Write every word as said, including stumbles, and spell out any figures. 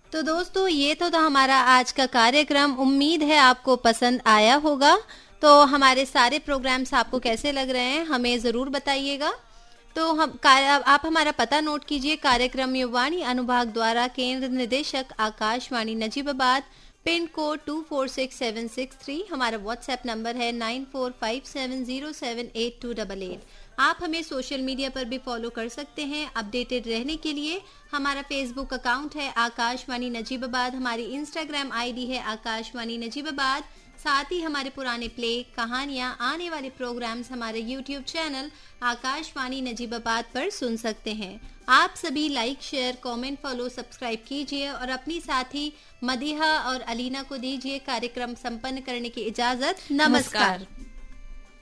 तो दोस्तों ये तो था हमारा आज का कार्यक्रम। उम्मीद है आपको पसंद आया होगा। तो हमारे सारे प्रोग्राम्स आपको कैसे लग रहे हैं हमें ज़रूर बताइएगा। तो हम कार्य- आप हमारा पता नोट कीजिए। कार्यक्रम युवाणी अनुभाग द्वारा केंद्र निदेशक Akashvani Najibabad, pin code to four six seven six three. हमारा व्हाट्सएप नंबर है nine four five seven zero seven eight to double eight. आप हमें सोशल मीडिया पर भी फॉलो कर सकते हैं अपडेटेड रहने के लिए। हमारा फेसबुक अकाउंट है आकाशवाणी नजीबाबाद, हमारी इंस्टाग्राम आईडी है आकाशवाणी नजीबाबाद। साथ ही हमारे पुराने प्ले, कहानियां, आने वाले प्रोग्राम्स हमारे यूट्यूब चैनल आकाशवाणी नजीबाबाद पर सुन सकते हैं। आप सभी like, share, comment, follow, subscribe कीजिए और अपनी साथी मदीहा और अलीना को दीजिए कार्यक्रम संपन्न करने की इजाजत। नमस्कार।